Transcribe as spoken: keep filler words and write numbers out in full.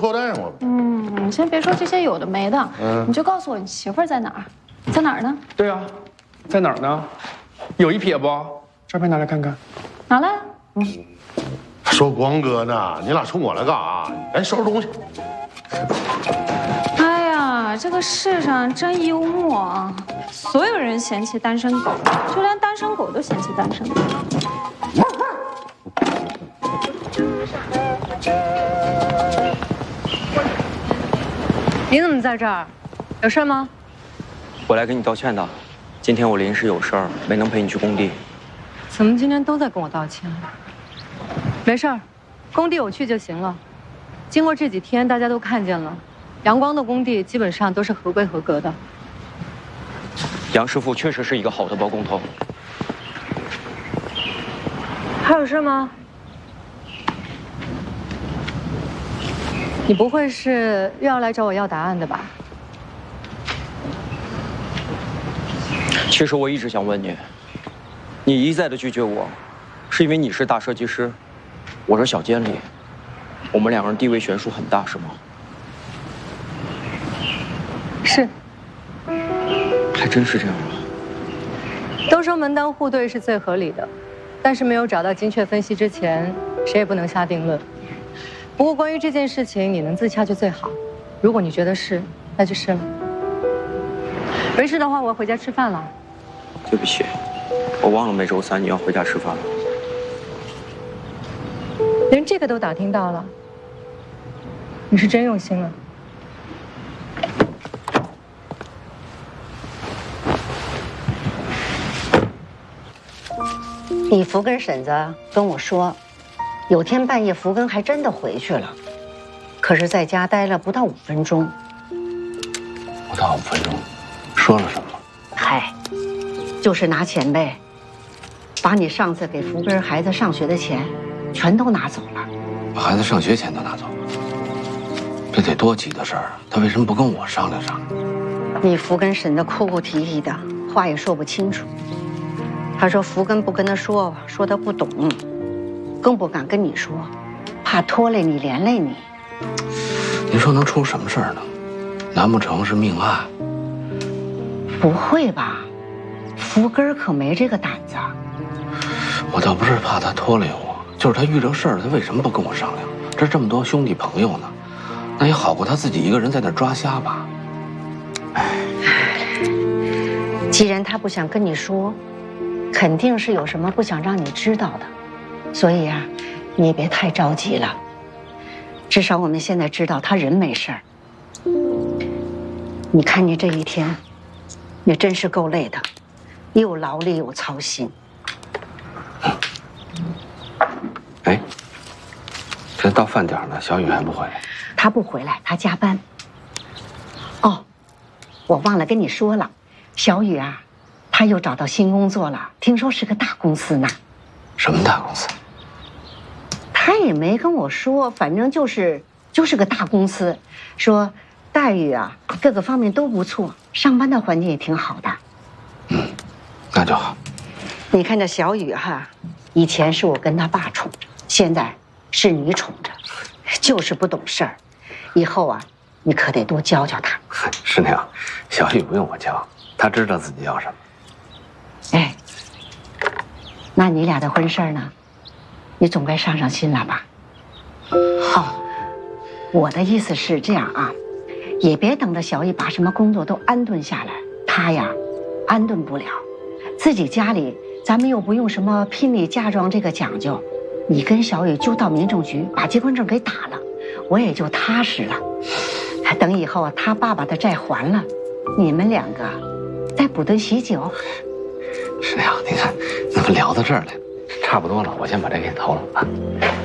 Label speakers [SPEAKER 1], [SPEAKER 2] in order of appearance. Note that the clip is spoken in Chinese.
[SPEAKER 1] 口袋吗？
[SPEAKER 2] 嗯，你先别说这些有的没的，嗯，你就告诉我你媳妇儿在哪儿，在哪儿呢？
[SPEAKER 3] 对啊，在哪儿呢？有一撇不？照片拿来看看。
[SPEAKER 2] 拿来。嗯。
[SPEAKER 1] 说光哥呢，你俩冲我来干啥？赶紧收拾东西。
[SPEAKER 2] 哎呀，这个世上真幽默啊！所有人嫌弃单身狗，就连单身狗都嫌弃单身狗。
[SPEAKER 4] 你怎么在这儿？有事吗？
[SPEAKER 5] 我来给你道歉的。今天我临时有事儿，没能陪你去工地。
[SPEAKER 4] 怎么今天都在跟我道歉？没事儿，工地我去就行了。经过这几天，大家都看见了，阳光的工地基本上都是合规合格的。
[SPEAKER 5] 杨师傅确实是一个好的包工头。
[SPEAKER 4] 还有事吗？你不会是又要来找我要答案的吧？
[SPEAKER 5] 其实我一直想问你，你一再的拒绝我，是因为你是大设计师，我是小监理，我们两个人地位悬殊很大，是吗？
[SPEAKER 4] 是。
[SPEAKER 5] 还真是这样啊。
[SPEAKER 4] 都说门当户对是最合理的，但是没有找到精确分析之前，谁也不能下定论。不过关于这件事情，你能自洽就最好。如果你觉得是，那就是了。没事的话，我要回家吃饭了。
[SPEAKER 5] 对不起，我忘了每周三你要回家吃饭了。
[SPEAKER 4] 连这个都打听到了，你是真用心了。
[SPEAKER 6] 你福根婶子跟我说，有天半夜福根还真的回去了，可是在家待了不到五分钟。
[SPEAKER 7] 不到五分钟，说了什么？
[SPEAKER 6] 嗨，就是拿钱呗，把你上次给福根孩子上学的钱全都拿走了。
[SPEAKER 7] 把孩子上学钱都拿走了，这得多急的事儿啊！他为什么不跟我商量商量？
[SPEAKER 6] 你福根婶子哭哭啼啼的，话也说不清楚。他说福根不跟他说，说他不懂，更不敢跟你说，怕拖累你连累你。
[SPEAKER 7] 您说能出什么事儿呢？难不成是命案？
[SPEAKER 6] 不会吧，福根可没这个胆子。
[SPEAKER 7] 我倒不是怕他拖累我，就是他遇着事儿，他为什么不跟我商量？这这么多兄弟朋友呢，那也好过他自己一个人在那抓瞎吧。哎，
[SPEAKER 6] 既然他不想跟你说，肯定是有什么不想让你知道的，所以啊，你也别太着急了。至少我们现在知道他人没事儿。你看你这一天，也真是够累的，又劳力又操心。
[SPEAKER 7] 哎，这到饭点了，小雨还不回来？
[SPEAKER 6] 他不回来，他加班。哦，我忘了跟你说了，小雨啊，他又找到新工作了，听说是个大公司呢。
[SPEAKER 7] 什么大公司？
[SPEAKER 6] 他也没跟我说，反正就是就是个大公司，说待遇啊各个方面都不错，上班的环境也挺好的。
[SPEAKER 7] 嗯，那就好。
[SPEAKER 6] 你看这小雨哈，以前是我跟他爸宠着，现在是你宠着，就是不懂事儿。以后啊，你可得多教教他。
[SPEAKER 7] 师娘，小雨不用我教，他知道自己要什么。
[SPEAKER 6] 哎，那你俩的婚事呢？你总该上上心了吧？哦，我的意思是这样啊，也别等着小雨把什么工作都安顿下来，他呀，安顿不了。自己家里咱们又不用什么聘礼嫁妆这个讲究，你跟小雨就到民政局把结婚证给打了，我也就踏实了。等以后啊，他爸把的债还了，你们两个再补顿喜酒。
[SPEAKER 7] 师娘，你看，咱们聊到这儿来，差不多了，我先把这给投了啊。